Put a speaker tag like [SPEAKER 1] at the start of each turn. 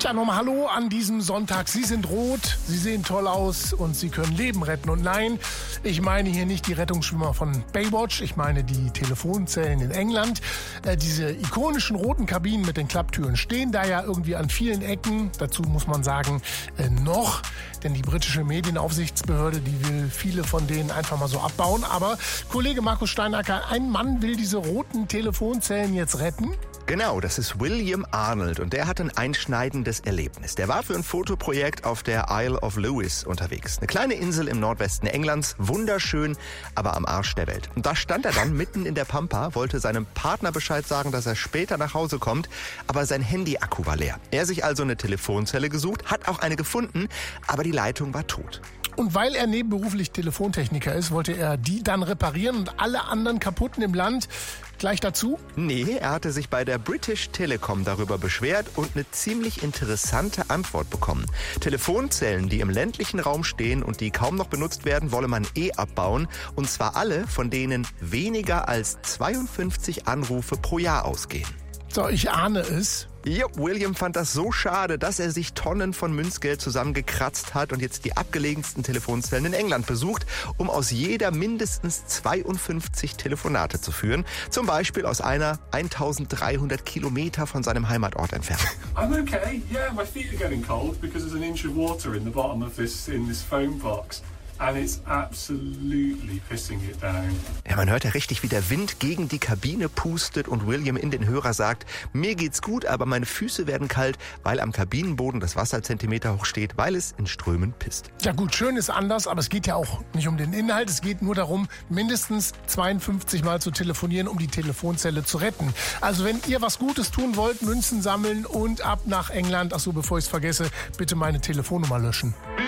[SPEAKER 1] sage nochmal Hallo an diesem Sonntag. Sie sind rot, Sie sehen toll aus und Sie können Leben retten. Und nein, ich meine hier nicht die Rettungsschwimmer von Baywatch, ich meine die Telefonzellen in England. Diese ikonischen roten Kabinen mit den Klapptüren stehen da ja irgendwie an vielen Ecken. Dazu muss man sagen, noch. Denn die britische Medienaufsichtsbehörde, die will viele von denen einfach mal so abbauen. Aber Kollege Markus Steinacker, ein Mann will diese roten Telefonzellen jetzt retten.
[SPEAKER 2] Genau, das ist William Arnold und der hat ein einschneidendes Erlebnis. Der war für ein Fotoprojekt auf der Isle of Lewis unterwegs. Eine kleine Insel im Nordwesten Englands, wunderschön, aber am Arsch der Welt. Und da stand er dann mitten in der Pampa, wollte seinem Partner Bescheid sagen, dass er später nach Hause kommt, aber sein Handy-Akku war leer. Er sich also eine Telefonzelle gesucht, hat auch eine gefunden, aber die Leitung war tot.
[SPEAKER 1] Und weil er nebenberuflich Telefontechniker ist, wollte er die dann reparieren und alle anderen kaputten im Land gleich dazu?
[SPEAKER 2] Nee, er hatte sich bei der British Telecom darüber beschwert und eine ziemlich interessante Antwort bekommen. Telefonzellen, die im ländlichen Raum stehen und die kaum noch benutzt werden, wolle man abbauen. Und zwar alle, von denen weniger als 52 Anrufe pro Jahr ausgehen.
[SPEAKER 1] So, ich ahne es.
[SPEAKER 2] Ja, William fand das so schade, dass er sich Tonnen von Münzgeld zusammengekratzt hat und jetzt die abgelegensten Telefonzellen in England besucht, um aus jeder mindestens 52 Telefonate zu führen. Zum Beispiel aus einer 1300 Kilometer von seinem Heimatort entfernt.
[SPEAKER 3] I'm okay. Yeah, my feet are getting cold because there's an inch of water in the bottom of this foam box. And it's absolutely pissing it down.
[SPEAKER 2] Ja, man hört ja richtig, wie der Wind gegen die Kabine pustet und William in den Hörer sagt, mir geht's gut, aber meine Füße werden kalt, weil am Kabinenboden das Wasser Zentimeter hoch steht, weil es in Strömen pisst.
[SPEAKER 1] Ja gut, schön ist anders, aber es geht ja auch nicht um den Inhalt. Es geht nur darum, mindestens 52 Mal zu telefonieren, um die Telefonzelle zu retten. Also wenn ihr was Gutes tun wollt, Münzen sammeln und ab nach England. Achso, bevor ich es vergesse, bitte meine Telefonnummer löschen.